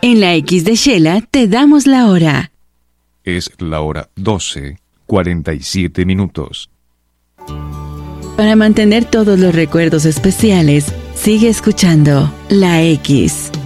En la X de Shela te damos la hora. Es la hora 12:47. Para mantener todos los recuerdos especiales, sigue escuchando La X.